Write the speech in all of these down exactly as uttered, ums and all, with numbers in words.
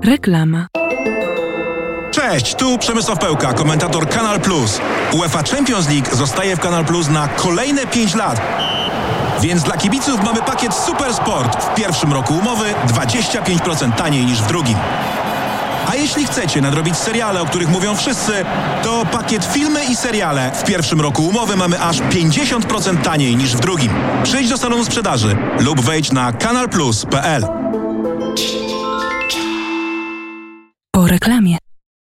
Reklama. Cześć, tu Przemysław Pełka, komentator Kanal Plus. UEFA Champions League zostaje w Kanal Plus na kolejne pięć lat. Więc dla kibiców mamy pakiet Super Sport. W pierwszym roku umowy dwadzieścia pięć procent taniej niż w drugim. A jeśli chcecie nadrobić seriale, o których mówią wszyscy, to pakiet filmy i seriale. W pierwszym roku umowy mamy aż pięćdziesiąt procent taniej niż w drugim. Przyjdź do salonu sprzedaży lub wejdź na kanal plus kropka p l. Po reklamie.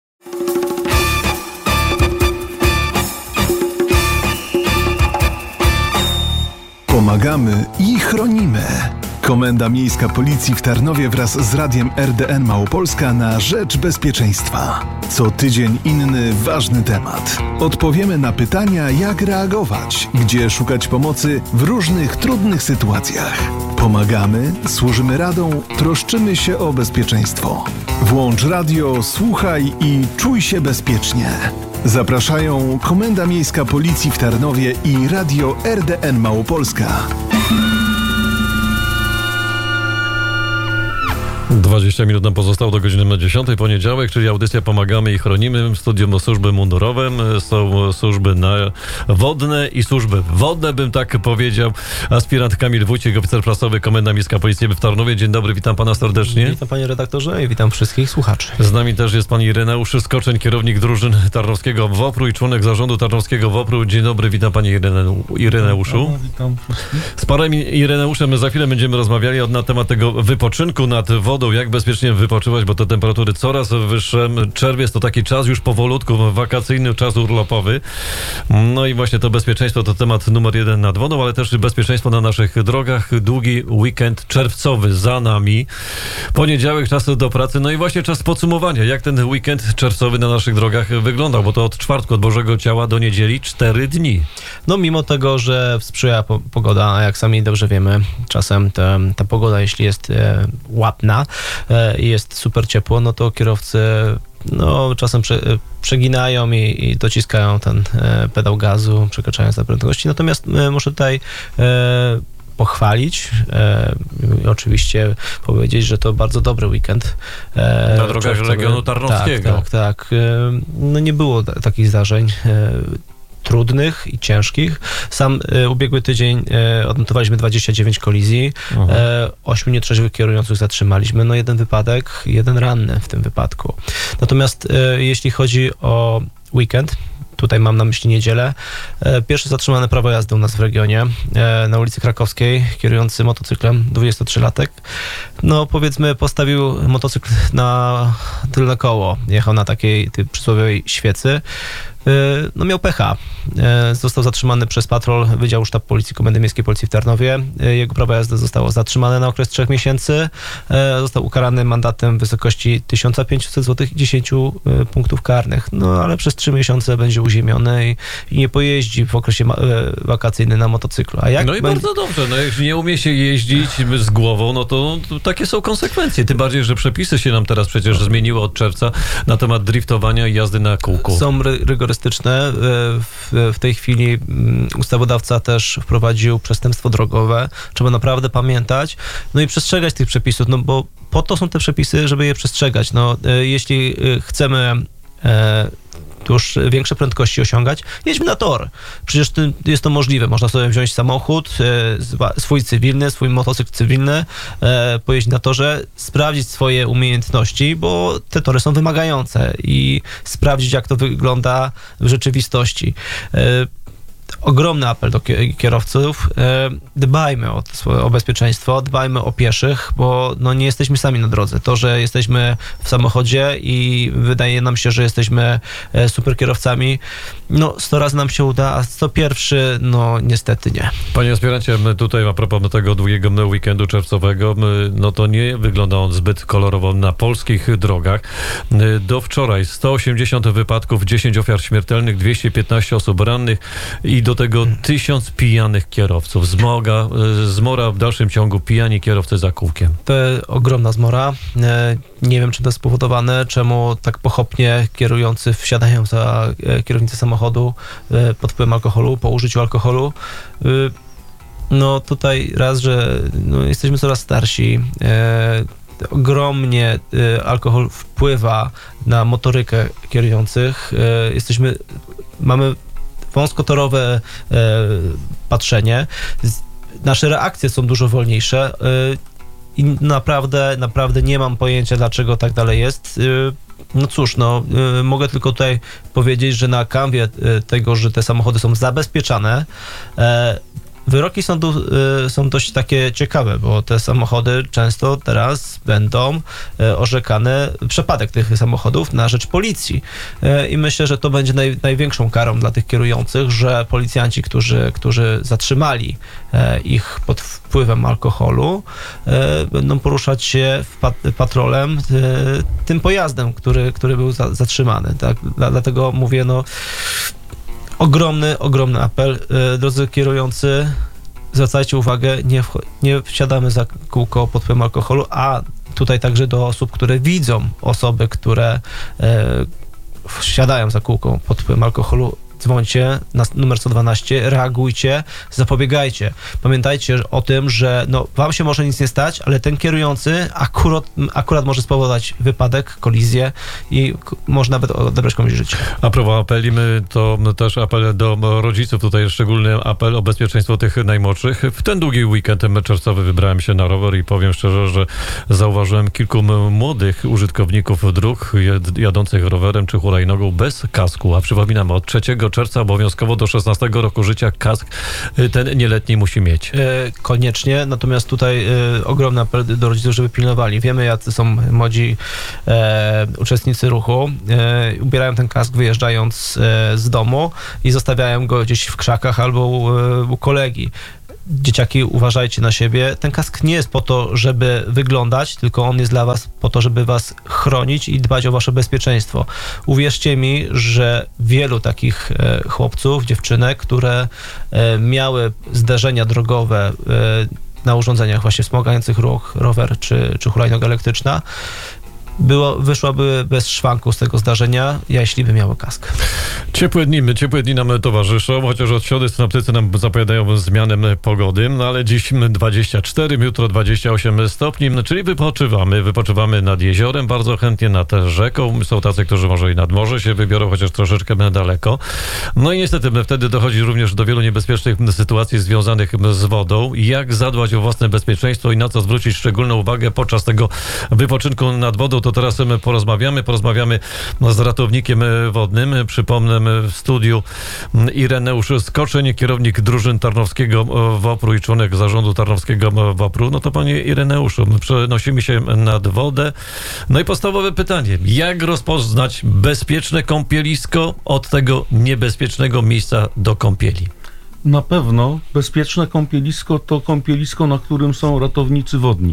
Pomagamy i chronimy. Komenda Miejska Policji w Tarnowie wraz z Radiem R D N Małopolska na rzecz bezpieczeństwa. Co tydzień inny ważny temat. Odpowiemy na pytania, jak reagować, gdzie szukać pomocy w różnych trudnych sytuacjach. Pomagamy, służymy radą, troszczymy się o bezpieczeństwo. Włącz radio, słuchaj i czuj się bezpiecznie. Zapraszają Komenda Miejska Policji w Tarnowie i Radio R D N Małopolska. dwadzieścia minut nam pozostało do godziny dziesiątej, poniedziałek, czyli audycja Pomagamy i chronimy. W studium służby mundurowe są służby na wodne i służby wodne, bym tak powiedział. Aspirant Kamil Wójcik, oficer prasowy, Komenda Miejska Policji w Tarnowie. Dzień dobry, witam pana serdecznie. Witam panie redaktorze i witam wszystkich słuchaczy. Z nami też jest pan Ireneusz Skoczeń, kierownik drużyn Tarnowskiego WOPR-u i członek zarządu Tarnowskiego WOPR-u. Dzień dobry, witam panie Irene, Ireneuszu. Witam, witam wszystkich. Z panem Ireneuszem za chwilę będziemy rozmawiali na temat tego wypoczynku nad wodą, jak bezpiecznie wypoczywać, bo te temperatury coraz wyższe. Czerwiec to taki czas już powolutku, wakacyjny, czas urlopowy. No i właśnie to bezpieczeństwo to temat numer jeden nad wodą, ale też bezpieczeństwo na naszych drogach. Długi weekend czerwcowy za nami. Poniedziałek, czas do pracy, no i właśnie czas podsumowania. Jak ten weekend czerwcowy na naszych drogach wyglądał, bo to od czwartku, od Bożego Ciała do niedzieli cztery dni. No mimo tego, że sprzyja po- pogoda, a jak sami dobrze wiemy, czasem te, ta pogoda, jeśli jest e, łapna i e, jest super ciepło, no to kierowcy no, czasem prze, przeginają i, i dociskają ten e, pedał gazu, przekraczając te prędkości. Natomiast e, muszę tutaj e, pochwalić e, i oczywiście powiedzieć, że to bardzo dobry weekend. E, na drogach czerwcowy. regionu tarnowskiego. Tak, tak, tak. E, no nie było t- takich zdarzeń e, trudnych i ciężkich. Sam e, ubiegły tydzień e, odnotowaliśmy dwadzieścia dziewięć kolizji, e, ośmiu nietrzeźwych kierujących zatrzymaliśmy, no jeden wypadek, jeden ranny w tym wypadku. Natomiast e, jeśli chodzi o weekend, tutaj mam na myśli niedzielę. E, Pierwszy zatrzymany prawo jazdy u nas w regionie, e, na ulicy Krakowskiej, kierujący motocyklem, dwudziestotrzylatek. No powiedzmy postawił motocykl na tylne koło, jechał na takiej tej przysłowiowej świecy. E, No miał pecha. E, Został zatrzymany przez patrol Wydziału Sztab Policji Komendy Miejskiej Policji w Tarnowie. E, Jego prawo jazdy zostało zatrzymane na okres trzech miesięcy. E, Został ukarany mandatem w wysokości tysiąc pięćset złotych i dziesięć punktów karnych. No ale przez trzy miesiące będzie uziemiony i, i nie pojeździ w okresie ma- e, wakacyjnym na motocyklu. A jak No i będzie... bardzo dobrze. No jeśli nie umie się jeździć z głową, no to, to takie są konsekwencje. Tym bardziej, że przepisy się nam teraz przecież zmieniły od czerwca na temat driftowania i jazdy na kółku. Są ry- rygorystyczne. W, w tej chwili ustawodawca też wprowadził przestępstwo drogowe. Trzeba naprawdę pamiętać, no i przestrzegać tych przepisów, no bo po to są te przepisy, żeby je przestrzegać. No, jeśli chcemy e, już większe prędkości osiągać, jedźmy na tor. Przecież to, jest to możliwe. Można sobie wziąć samochód, e, swój cywilny, swój motocykl cywilny, e, pojeździć na torze, sprawdzić swoje umiejętności, bo te tory są wymagające i sprawdzić, jak to wygląda w rzeczywistości. E, Ogromny apel do kierowców. Dbajmy o, o bezpieczeństwo, dbajmy o pieszych, bo no nie jesteśmy sami na drodze. To, że jesteśmy w samochodzie i wydaje nam się, że jesteśmy super kierowcami, no sto razy nam się uda, a sto pierwszy, no niestety nie. Panie aspirancie, my tutaj a propos tego długiego weekendu czerwcowego, no to nie wygląda on zbyt kolorowo na polskich drogach. Do wczoraj sto osiemdziesiąt wypadków, dziesięć ofiar śmiertelnych, dwieście piętnaście osób rannych i do tego tysiąc pijanych kierowców. Zmoga, zmora w dalszym ciągu, pijani kierowcy za kółkiem. To ogromna zmora. Nie wiem, czy to jest spowodowane, czemu tak pochopnie kierujący wsiadają za kierownicę samochodu pod wpływem alkoholu, po użyciu alkoholu. No tutaj raz, że no, jesteśmy coraz starsi, ogromnie y, alkohol wpływa na motorykę kierujących. Y, jesteśmy, mamy wąskotorowe y, patrzenie. Z, nasze reakcje są dużo wolniejsze y, i naprawdę, naprawdę nie mam pojęcia, dlaczego tak dalej jest. Y, No cóż, no y, mogę tylko tutaj powiedzieć, że na kanwie y, tego, że te samochody są zabezpieczane, e, wyroki sądu y, są dość takie ciekawe, bo te samochody często teraz będą y, orzekane, przypadek tych samochodów na rzecz policji. Y, I myślę, że to będzie naj, największą karą dla tych kierujących, że policjanci, którzy, którzy zatrzymali y, ich pod wpływem alkoholu, y, będą poruszać się w pat, patrolem y, tym pojazdem, który, który był za, zatrzymany. Tak? Dla, dlatego mówię, no Ogromny, ogromny apel. Drodzy kierujący, zwracajcie uwagę, nie, wch- nie wsiadamy za kółko pod wpływem alkoholu, a tutaj także do osób, które widzą osoby, które e, wsiadają za kółko pod wpływem alkoholu, dzwońcie na numer sto dwanaście, reagujcie, zapobiegajcie. Pamiętajcie o tym, że no, wam się może nic nie stać, ale ten kierujący akurat, akurat może spowodować wypadek, kolizję i k- może nawet odebrać komuś życie. A propos apeli, my to też apel do rodziców, tutaj szczególny apel o bezpieczeństwo tych najmłodszych. W ten długi weekend czerwcowy wybrałem się na rower i powiem szczerze, że zauważyłem kilku młodych użytkowników dróg jad- jadących rowerem czy hulajnogą bez kasku, a przypominam, od trzeciego czerwca obowiązkowo do szesnastego roku życia kask ten nieletni musi mieć. E, koniecznie, natomiast tutaj e, ogromny apel do rodziców, żeby pilnowali. Wiemy, jacy są młodzi e, uczestnicy ruchu. E, ubierają ten kask wyjeżdżając e, z domu i zostawiają go gdzieś w krzakach albo u, e, u kolegi. Dzieciaki, uważajcie na siebie. Ten kask nie jest po to, żeby wyglądać, tylko on jest dla was po to, żeby was chronić i dbać o wasze bezpieczeństwo. Uwierzcie mi, że wielu takich e, chłopców, dziewczynek, które e, miały zdarzenia drogowe e, na urządzeniach właśnie wspomagających ruch, rower czy, czy hulajnoga elektryczna, było, wyszłaby bez szwanku z tego zdarzenia, jeśli by miały kask. Ciepłe dni, ciepłe dni nam towarzyszą, chociaż od środy synoptycy nam zapowiadają zmianę pogody, no ale dziś dwadzieścia cztery, jutro dwadzieścia osiem stopni, czyli wypoczywamy, wypoczywamy nad jeziorem, bardzo chętnie nad rzeką. Są tacy, którzy może i nad morze się wybiorą, chociaż troszeczkę daleko. No i niestety wtedy dochodzi również do wielu niebezpiecznych sytuacji związanych z wodą. Jak zadbać o własne bezpieczeństwo i na co zwrócić szczególną uwagę podczas tego wypoczynku nad wodą, to teraz my porozmawiamy. Porozmawiamy z ratownikiem wodnym. Przypomnę, w studiu Ireneusz Skoczeń, kierownik drużyn Tarnowskiego WOPR-u i członek zarządu Tarnowskiego WOPR-u. No to panie Ireneuszu, przenosimy się nad wodę. No i podstawowe pytanie. Jak rozpoznać bezpieczne kąpielisko od tego niebezpiecznego miejsca do kąpieli? Na pewno bezpieczne kąpielisko to kąpielisko, na którym są ratownicy wodni.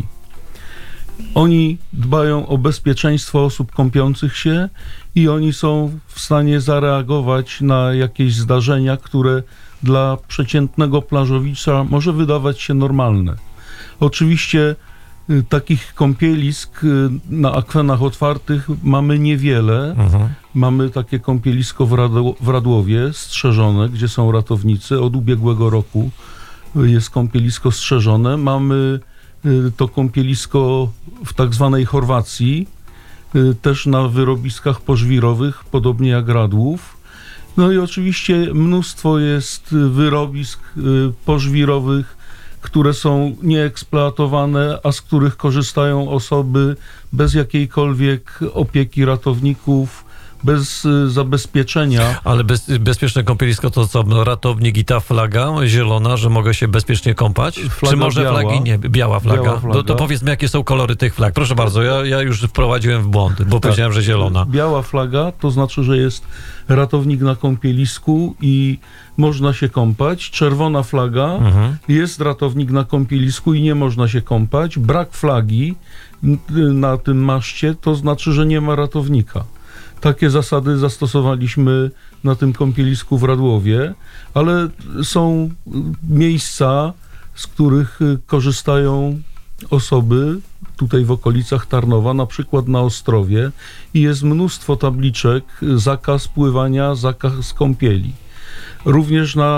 Oni dbają o bezpieczeństwo osób kąpiących się i oni są w stanie zareagować na jakieś zdarzenia, które dla przeciętnego plażowicza może wydawać się normalne. Oczywiście y, takich kąpielisk y, na akwenach otwartych mamy niewiele. Mhm. Mamy takie kąpielisko w, Radło, w Radłowie strzeżone, gdzie są ratownicy. Od ubiegłego roku jest kąpielisko strzeżone. Mamy to kąpielisko w tak zwanej Chorwacji, też na wyrobiskach pożwirowych, podobnie jak Radłów. No i oczywiście mnóstwo jest wyrobisk pożwirowych, które są nieeksploatowane, a z których korzystają osoby bez jakiejkolwiek opieki ratowników, bez zabezpieczenia. Ale bez, bezpieczne kąpielisko to co, ratownik i ta flaga zielona, że mogę się bezpiecznie kąpać? Flaga Czy może biała. flagi nie? Biała flaga. Biała flaga. To, to powiedzmy, jakie są kolory tych flag. Proszę bardzo, ja, ja już wprowadziłem w błąd, bo tak. Powiedziałem, że zielona. Biała flaga to znaczy, że jest ratownik na kąpielisku i można się kąpać. Czerwona flaga, mhm. jest ratownik na kąpielisku i nie można się kąpać. Brak flagi na tym maszcie to znaczy, że nie ma ratownika. Takie zasady zastosowaliśmy na tym kąpielisku w Radłowie, ale są miejsca, z których korzystają osoby tutaj w okolicach Tarnowa, na przykład na Ostrowie, i jest mnóstwo tabliczek: zakaz pływania, zakaz kąpieli. Również na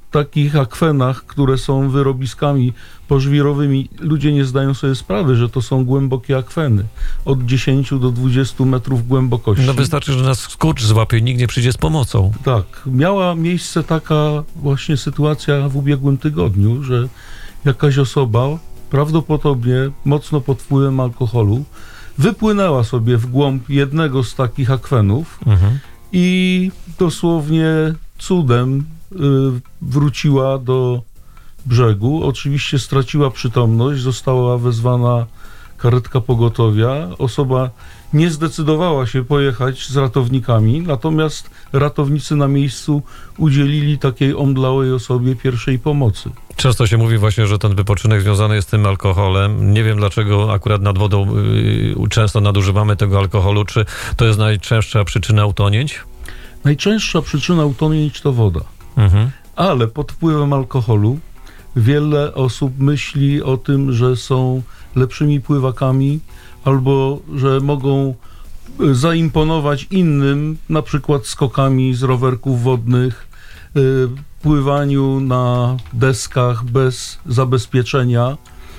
takich akwenach, które są wyrobiskami pożwirowymi, ludzie nie zdają sobie sprawy, że to są głębokie akweny. Od dziesięciu do dwudziestu metrów głębokości. No wystarczy, że nas skurcz złapie i nikt nie przyjdzie z pomocą. Tak. Miała miejsce taka właśnie sytuacja w ubiegłym tygodniu, że jakaś osoba, prawdopodobnie mocno pod wpływem alkoholu, wypłynęła sobie w głąb jednego z takich akwenów Mhm. i dosłownie cudem y, wróciła do brzegu. Oczywiście straciła przytomność, została wezwana karetka pogotowia. Osoba nie zdecydowała się pojechać z ratownikami, natomiast ratownicy na miejscu udzielili takiej omdlałej osobie pierwszej pomocy. Często się mówi właśnie, że ten wypoczynek związany jest z tym alkoholem. Nie wiem, dlaczego akurat nad wodą yy, często nadużywamy tego alkoholu. Czy to jest najczęstsza przyczyna utonięć? Najczęstsza przyczyna utonięć to woda. Mhm. Ale pod wpływem alkoholu wiele osób myśli o tym, że są lepszymi pływakami albo że mogą zaimponować innym, na przykład skokami z rowerków wodnych, y, pływaniu na deskach bez zabezpieczenia.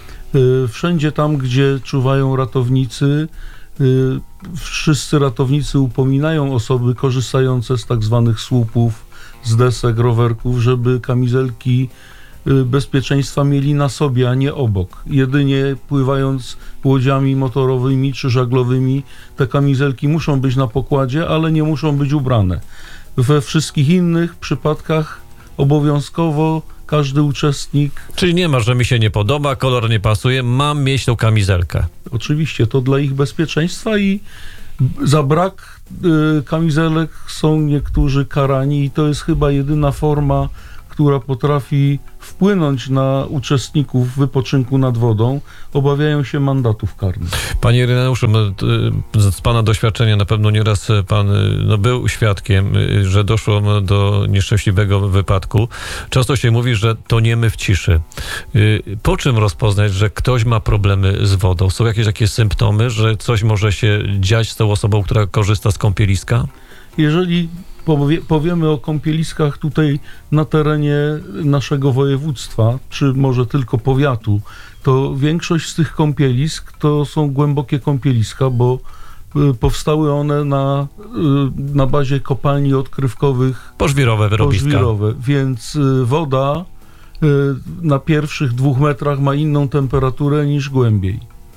Y, wszędzie tam, gdzie czuwają ratownicy, y, wszyscy ratownicy upominają osoby korzystające z tak zwanych słupów, z desek, rowerków, żeby kamizelki bezpieczeństwa mieli na sobie, a nie obok. Jedynie pływając łodziami motorowymi czy żaglowymi, te kamizelki muszą być na pokładzie, ale nie muszą być ubrane. We wszystkich innych przypadkach obowiązkowo każdy uczestnik... Czyli nie ma, że mi się nie podoba, kolor nie pasuje, mam mieć tą kamizelkę. Oczywiście, to dla ich bezpieczeństwa i za brak y, kamizelek są niektórzy karani i to jest chyba jedyna forma, która potrafi wpłynąć na uczestników wypoczynku nad wodą, obawiają się mandatów karnych. Panie Ireneuszu, z pana doświadczenia na pewno nieraz pan no, był świadkiem, że doszło do nieszczęśliwego wypadku. Często się mówi, że toniemy w ciszy. Po czym rozpoznać, że ktoś ma problemy z wodą? Są jakieś takie symptomy, że coś może się dziać z tą osobą, która korzysta z kąpieliska? Jeżeli powie, powiemy o kąpieliskach tutaj na terenie naszego województwa, czy może tylko powiatu, to większość z tych kąpielisk to są głębokie kąpieliska, bo y, powstały one na, y, na bazie kopalni odkrywkowych. Pożwirowe wyrobiska. Pożwirowe, więc y, woda y, na pierwszych dwóch metrach ma inną temperaturę niż głębiej.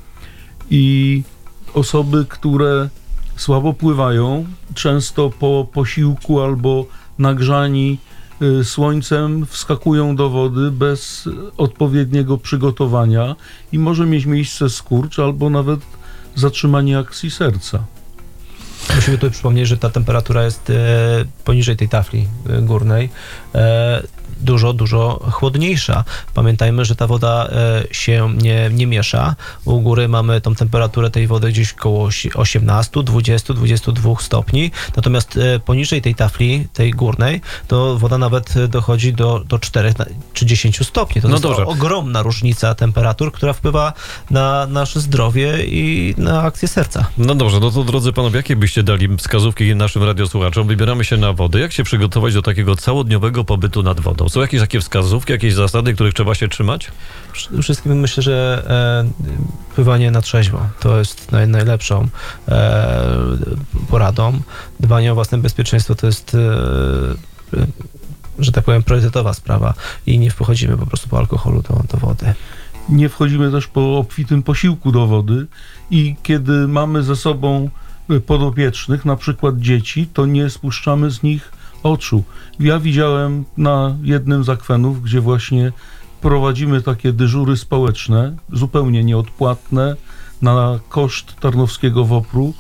I osoby, które słabo pływają, często po posiłku albo nagrzani y, słońcem wskakują do wody bez odpowiedniego przygotowania i może mieć miejsce skurcz albo nawet zatrzymanie akcji serca. Musimy tutaj przypomnieć, że ta temperatura jest e, poniżej tej tafli e, górnej. E, dużo, dużo chłodniejsza. Pamiętajmy, że ta woda e, się nie, nie miesza. U góry mamy tą temperaturę tej wody gdzieś koło osiemnaście, dwadzieścia, dwadzieścia dwa stopni. Natomiast e, poniżej tej tafli, tej górnej, to woda nawet dochodzi do, do czterech czy dziesięciu stopni. To no jest dobrze. ogromna różnica temperatur, która wpływa na nasze zdrowie i na akcję serca. No dobrze, no to drodzy panowie, jakie byście dali wskazówki naszym radiosłuchaczom? Wybieramy się na wodę. Jak się przygotować do takiego całodniowego pobytu nad wodą? Są jakieś takie wskazówki, jakieś zasady, których trzeba się trzymać? Przede wszystkim myślę, że e, pływanie na trzeźwo to jest naj, najlepszą e, poradą. Dbanie o własne bezpieczeństwo to jest, e, że tak powiem, priorytetowa sprawa i nie wchodzimy po prostu po alkoholu do, do wody. Nie wchodzimy też po obfitym posiłku do wody i kiedy mamy ze sobą podopiecznych, na przykład dzieci, to nie spuszczamy z nich oczu. Ja widziałem na jednym z akwenów, gdzie właśnie prowadzimy takie dyżury społeczne, zupełnie nieodpłatne, na koszt Tarnowskiego WOPR-u,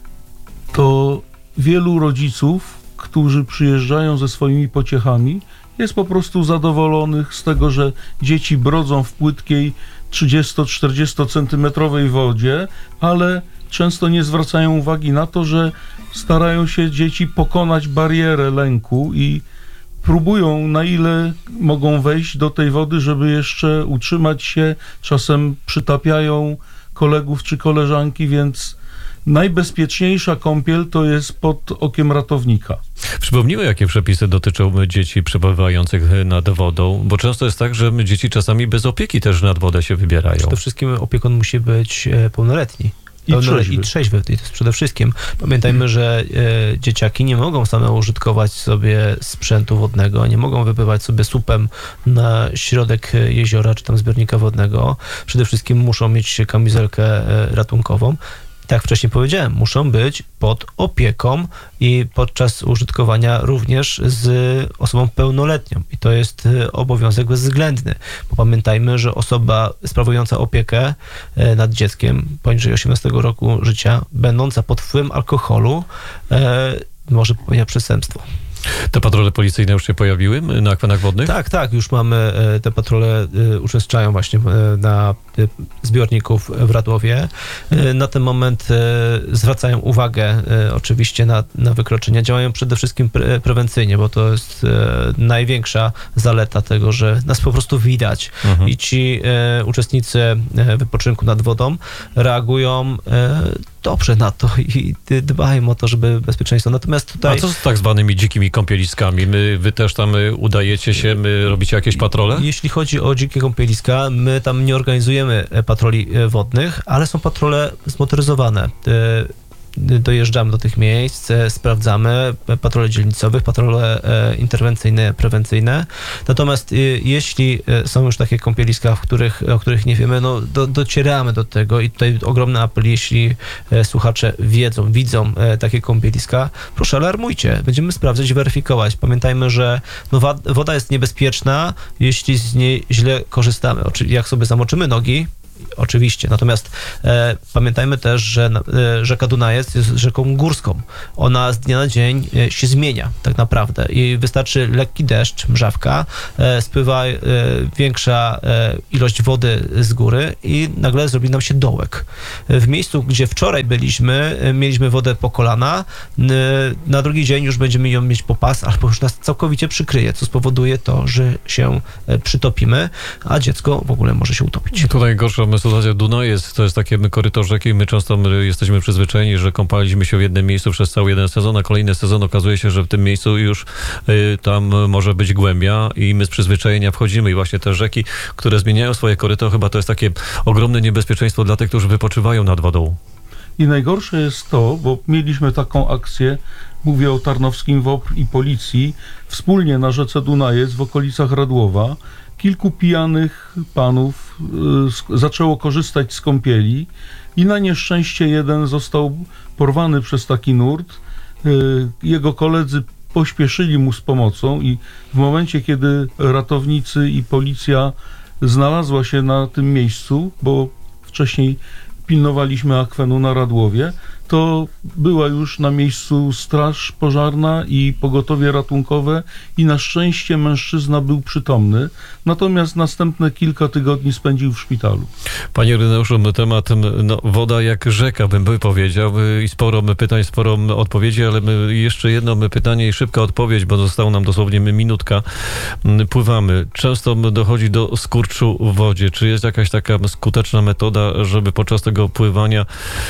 to wielu rodziców, którzy przyjeżdżają ze swoimi pociechami, jest po prostu zadowolonych z tego, że dzieci brodzą w płytkiej trzydziesto-czterdziesto centymetrowej wodzie, ale często nie zwracają uwagi na to, że starają się dzieci pokonać barierę lęku i próbują, na ile mogą wejść do tej wody, żeby jeszcze utrzymać się. Czasem przytapiają kolegów czy koleżanki, więc Najbezpieczniejsza kąpiel to jest pod okiem ratownika. Przypomnijmy, jakie przepisy dotyczą dzieci przebywających nad wodą, bo często jest tak, że dzieci czasami bez opieki też nad wodę się wybierają. Przede wszystkim opiekun musi być e, pełnoletni. I trzeźwy. I trzeźwy. I to jest przede wszystkim. Pamiętajmy, że e, dzieciaki nie mogą same użytkować sobie sprzętu wodnego, nie mogą wypływać sobie słupem na środek jeziora czy tam zbiornika wodnego. Przede wszystkim muszą mieć kamizelkę e, ratunkową. Tak jak wcześniej powiedziałem, muszą być pod opieką i podczas użytkowania również z osobą pełnoletnią. I to jest obowiązek bezwzględny, bo pamiętajmy, że osoba sprawująca opiekę nad dzieckiem poniżej osiemnastego roku życia, będąca pod wpływem alkoholu, może popełniać przestępstwo. Te patrole policyjne już się pojawiły na akwenach wodnych? Tak, tak, już mamy, te patrole uczęszczają właśnie na zbiorników w Radłowie. Na ten moment zwracają uwagę oczywiście na, na wykroczenia. Działają przede wszystkim pre, prewencyjnie, bo to jest największa zaleta tego, że nas po prostu widać. Mhm. I ci uczestnicy wypoczynku nad wodą reagują dobrze na to i dbają o to, żeby bezpieczeństwo. Natomiast tutaj... A co z tak zwanymi dzikimi kąpieliskami? My, wy też tam udajecie się, my robicie jakieś patrole? Jeśli chodzi o dzikie kąpieliska, my tam nie organizujemy patroli wodnych, ale są patrole zmotoryzowane. Dojeżdżamy do tych miejsc, sprawdzamy patrole dzielnicowych, patrole interwencyjne, prewencyjne. Natomiast jeśli są już takie kąpieliska, w których, o których nie wiemy, no do, docieramy do tego i tutaj ogromny apel, jeśli słuchacze wiedzą, widzą takie kąpieliska, proszę alarmujcie, będziemy sprawdzać i weryfikować. Pamiętajmy, że no, woda jest niebezpieczna, jeśli z niej źle korzystamy. Jak sobie zamoczymy nogi, oczywiście. Natomiast e, pamiętajmy też, że e, rzeka Dunajec jest rzeką górską. Ona z dnia na dzień e, się zmienia tak naprawdę i wystarczy lekki deszcz, mrzawka, e, spływa e, większa e, ilość wody z góry i nagle zrobi nam się dołek. W miejscu, gdzie wczoraj byliśmy, e, mieliśmy wodę po kolana, e, na drugi dzień już będziemy ją mieć po pas, albo już nas całkowicie przykryje, co spowoduje to, że się e, przytopimy, a dziecko w ogóle może się utopić. Tutaj gorsza sytuacja Dunajec, to jest takie koryto rzeki. My często my jesteśmy przyzwyczajeni, że kąpaliśmy się w jednym miejscu przez cały jeden sezon, a kolejny sezon okazuje się, że w tym miejscu już y, tam może być głębia i my z przyzwyczajenia wchodzimy i właśnie te rzeki, które zmieniają swoje koryto, chyba to jest takie ogromne niebezpieczeństwo dla tych, którzy wypoczywają nad wodą. I najgorsze jest to, bo mieliśmy taką akcję, mówię o Tarnowskim W O P R i policji, wspólnie na rzece Dunajec w okolicach Radłowa. Kilku pijanych panów y, zaczęło korzystać z kąpieli i na nieszczęście jeden został porwany przez taki nurt. Y, jego koledzy pośpieszyli mu z pomocą i w momencie, kiedy ratownicy i policja znalazła się na tym miejscu, bo wcześniej pilnowaliśmy akwenu na Radłowie, to była już na miejscu straż pożarna i pogotowie ratunkowe i na szczęście mężczyzna był przytomny, natomiast następne kilka tygodni spędził w szpitalu. Panie Ireneuszu, temat no, woda jak rzeka, bym by powiedział, i sporo pytań, sporo odpowiedzi, ale my jeszcze jedno pytanie i szybka odpowiedź, bo zostało nam dosłownie minutka. Pływamy. Często dochodzi do skurczu w wodzie. Czy jest jakaś taka skuteczna metoda, żeby podczas tego pływania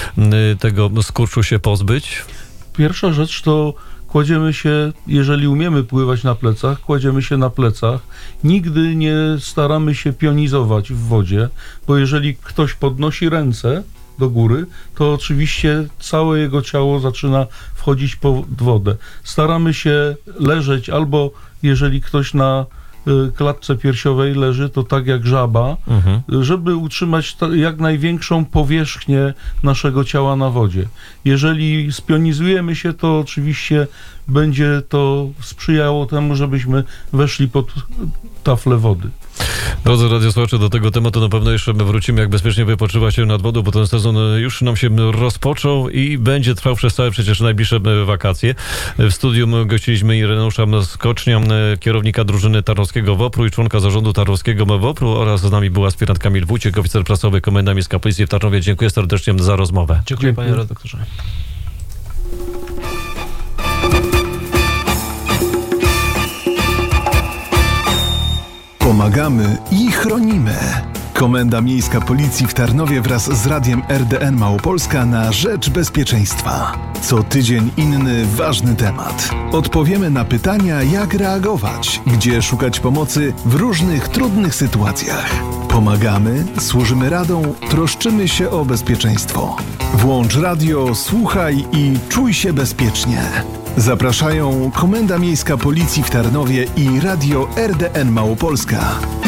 tego skurczu się pozbyć? Pierwsza rzecz to kładziemy się, jeżeli umiemy pływać na plecach, kładziemy się na plecach. Nigdy nie staramy się pionizować w wodzie, bo jeżeli ktoś podnosi ręce do góry, to oczywiście całe jego ciało zaczyna wchodzić pod wodę. Staramy się leżeć albo jeżeli ktoś na klatce piersiowej leży, to tak jak żaba, mhm. żeby utrzymać jak największą powierzchnię naszego ciała na wodzie. Jeżeli spionizujemy się, to oczywiście będzie to sprzyjało temu, żebyśmy weszli pod taflę wody. Drodzy radiosłuchacze, do tego tematu na pewno jeszcze wrócimy, jak bezpiecznie wypoczywać się nad wodą, bo ten sezon już nam się rozpoczął i będzie trwał przez całe przecież najbliższe wakacje. W studium gościliśmy Ireneusza Skocznia, kierownika drużyny Tarnowskiego W O P R u i członka zarządu Tarnowskiego W O P R u, oraz z nami był aspirant Kamil Wójcik, oficer prasowy Komenda Miejska Policji w Tarnowie. Dziękuję serdecznie za rozmowę. Dziękuję, panie redaktorze. Pomagamy i chronimy. Komenda Miejska Policji w Tarnowie wraz z Radiem R D N Małopolska na rzecz bezpieczeństwa. Co tydzień inny ważny temat. Odpowiemy na pytania, jak reagować, gdzie szukać pomocy w różnych trudnych sytuacjach. Pomagamy, służymy radą, troszczymy się o bezpieczeństwo. Włącz radio, słuchaj i czuj się bezpiecznie. Zapraszają Komenda Miejska Policji w Tarnowie i Radio R D N Małopolska.